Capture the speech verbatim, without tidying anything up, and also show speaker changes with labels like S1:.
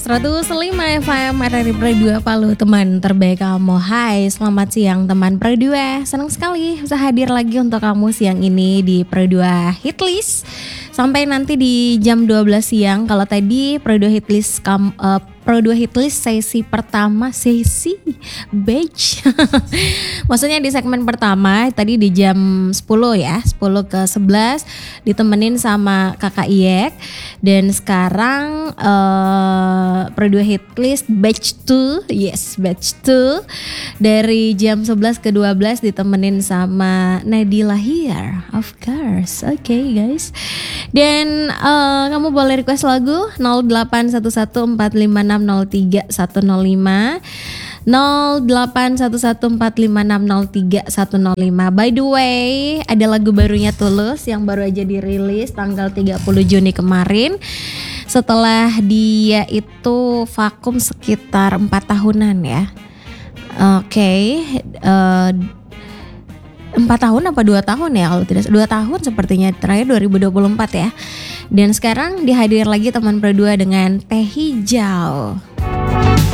S1: seratus lima F M R R I Pro dua Palu, teman terbaik kamu. Hai, selamat siang teman Pro dua. Senang sekali bisa hadir lagi untuk kamu siang ini di Pro dua Hitlist sampai nanti di jam dua belas siang. Kalau tadi Pro dua Hitlist kam, uh, Pro dua Hitlist sesi pertama, sesi batch. Maksudnya di segmen pertama tadi di jam sepuluh ya, sepuluh ke sebelas ditemenin sama Kakak Iyek. Dan sekarang uh, Pro dua Hitlist batch dua, yes batch dua dari jam sebelas ke dua belas ditemenin sama Nadila here, of course. Oke okay, guys. Dan uh, kamu boleh request lagu nol delapan satu satu empat lima enam nol tiga satu nol lima nol delapan satu satu empat lima enam nol tiga satu nol lima. By the way, ada lagu barunya Tulus yang baru aja dirilis tanggal tiga puluh Juni kemarin. Setelah dia itu vakum sekitar empat tahunan ya. Oke, okay. uh, empat tahun apa dua tahun ya, kalau tidak dua tahun sepertinya, terakhir dua ribu dua puluh empat ya. Dan sekarang dihadir lagi teman Pro dua dengan Teh Hijau.